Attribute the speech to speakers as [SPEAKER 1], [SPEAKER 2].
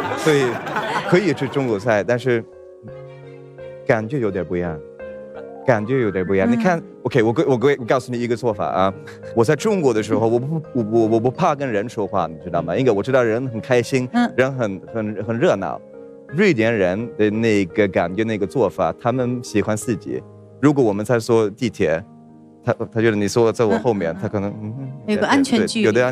[SPEAKER 1] 所以可以吃中国菜，但是感觉有点不一样。你看，OK，我告诉你一个做法啊。我在中国的时候，我不怕跟人说话，你知道吗？因为我知道人很开心，人很热闹。瑞典人的那个感觉，那个做法，他们喜欢自己。如果我们在坐地铁，他觉得你坐在我后面，他可能
[SPEAKER 2] 有个安全距离。